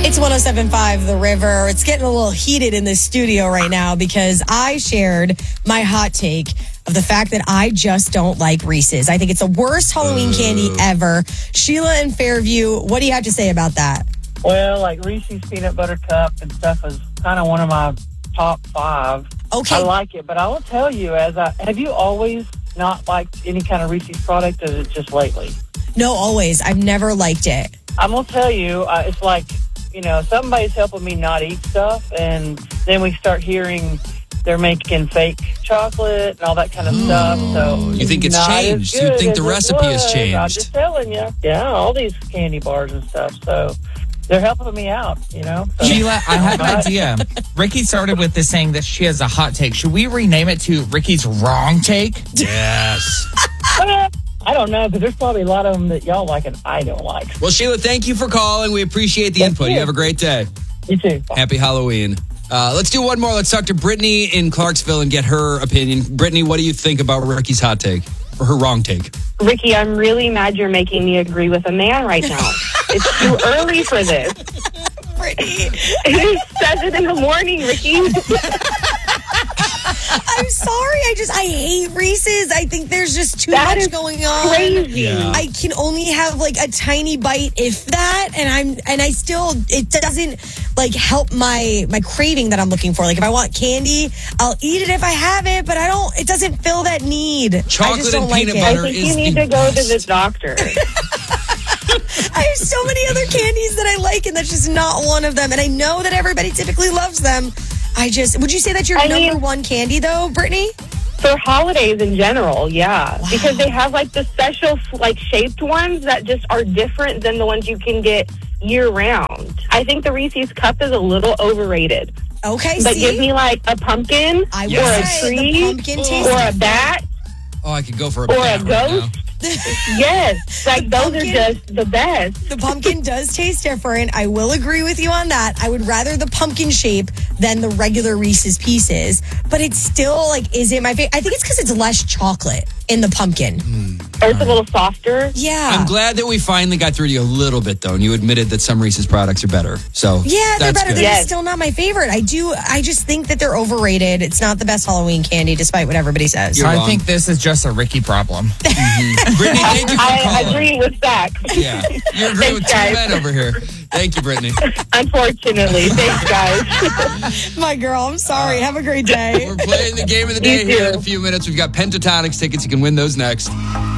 It's 107.5 The River. It's getting a little heated in the studio right now because I shared my hot take of the fact that I just don't like Reese's. I think it's the worst Halloween candy ever. Sheila in Fairview, what do you have to say about that? Well, like Reese's Peanut Butter Cup and stuff is kind of one of my top 5. Okay. I like it, but I will tell you, have you always not liked any kind of Reese's product, or is it just lately? No, always. I've never liked it. I'm going to tell you, it's like, somebody's helping me not eat stuff, and then we start hearing they're making fake chocolate and all that kind of stuff. So you think it's changed? You think the recipe has changed? I'm just telling you. Yeah, all these candy bars and stuff. So they're helping me out, So, Sheila, I have an idea. Ricky started with this saying that she has a hot take. Should we rename it to Ricky's wrong take? Yes. I don't know, because there's probably a lot of them that y'all like and I don't like. Well, Sheila, thank you for calling. We appreciate the input. You have a great day. You too. Bye. Happy Halloween. Let's do one more. Let's talk to Brittany in Clarksville and get her opinion. Brittany, what do you think about Ricky's hot take or her wrong take? Ricky, I'm really mad you're making me agree with a man right now. It's too early for this. Brittany. It's 7 in the morning, Ricky. I'm sorry. I hate Reese's. I think there's just too That much is going on. crazy. Yeah. I can only have like a tiny bite, if that, and I still, it doesn't like help my craving that I'm looking for. Like if I want candy, I'll eat it if I have it, but it doesn't fill that need. I Chocolate just don't and like peanut it. I butter think is you need the to go to best. the doctor. I have so many other candies that I like, and that's just not one of them. And I know that everybody typically loves them. Would you say that's your number one candy though, Brittany? For holidays in general, yeah. Wow. Because they have like the special like shaped ones that just are different than the ones you can get year round. I think the Reese's Cup is a little overrated. Okay, But see? give me like a pumpkin I would or a say the tree pumpkin tastes or a different. bat. Oh, I could go for a Or bat a right now. ghost. Yes, like those are pumpkin- just the best. The pumpkin does taste different. I will agree with you on that. I would rather the pumpkin shape than the regular Reese's Pieces, but it's still like isn't my favorite. I think it's because it's less chocolate in the pumpkin. Or it's a little softer. Yeah. I'm glad that we finally got through to you a little bit, though, and you admitted that some Reese's products are better. So Yeah, they're that's better. good. They're Yes. just still not my favorite. I just think that they're overrated. It's not the best Halloween candy, despite what everybody says. You're I wrong. think this is just a Ricky problem. Brittany, thank you for I calling. agree with Zach. Yeah, you agree with Thanks, two guys. men over here. Thank you, Brittany. Unfortunately. Thanks, guys. My girl, I'm sorry. Have a great day. We're playing the game of the day You here in too. a few minutes. We've got Pentatonics tickets. You can win those next.